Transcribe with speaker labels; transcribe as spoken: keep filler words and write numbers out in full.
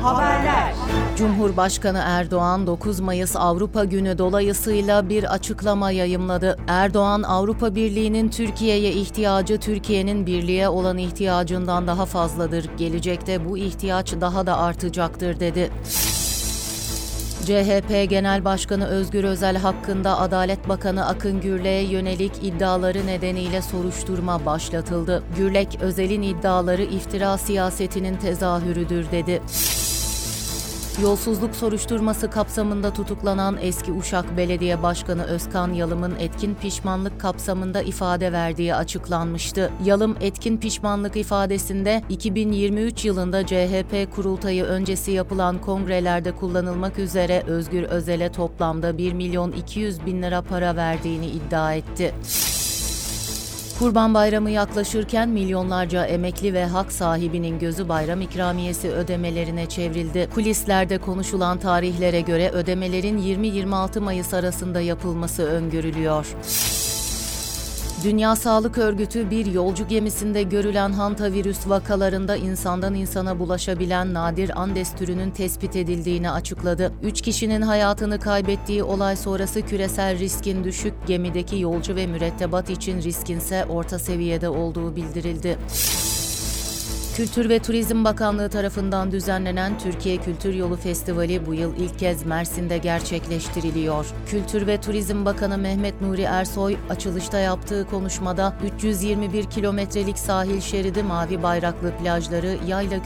Speaker 1: Haberler.
Speaker 2: Cumhurbaşkanı Erdoğan dokuz Mayıs Avrupa Günü dolayısıyla bir açıklama yayımladı. Erdoğan, Avrupa Birliği'nin Türkiye'ye ihtiyacı Türkiye'nin birliğe olan ihtiyacından daha fazladır. Gelecekte bu ihtiyaç daha da artacaktır dedi. C H P Genel Başkanı Özgür Özel hakkında Adalet Bakanı Akın Gürlek'e yönelik iddiaları nedeniyle soruşturma başlatıldı. Gürlek, Özel'in iddiaları iftira siyasetinin tezahürüdür dedi. Yolsuzluk soruşturması kapsamında tutuklanan eski Uşak Belediye Başkanı Özkan Yalım'ın etkin pişmanlık kapsamında ifade verdiği açıklanmıştı. Yalım, etkin pişmanlık ifadesinde iki bin yirmi üç yılında C H P kurultayı öncesi yapılan kongrelerde kullanılmak üzere Özgür Özel'e toplamda bir milyon iki yüz bin lira para verdiğini iddia etti. Kurban Bayramı yaklaşırken milyonlarca emekli ve hak sahibinin gözü bayram ikramiyesi ödemelerine çevrildi. Kulislerde konuşulan tarihlere göre ödemelerin yirmi yirmi altı Mayıs arasında yapılması öngörülüyor. Dünya Sağlık Örgütü bir yolcu gemisinde görülen hantavirüs vakalarında insandan insana bulaşabilen nadir Andes türünün tespit edildiğini açıkladı. Üç kişinin hayatını kaybettiği olay sonrası küresel riskin düşük, gemideki yolcu ve mürettebat için riskinse orta seviyede olduğu bildirildi. Kültür ve Turizm Bakanlığı tarafından düzenlenen Türkiye Kültür Yolu Festivali bu yıl ilk kez Mersin'de gerçekleştiriliyor. Kültür ve Turizm Bakanı Mehmet Nuri Ersoy, açılışta yaptığı konuşmada üç yüz yirmi bir kilometrelik sahil şeridi, mavi bayraklı plajları, yayla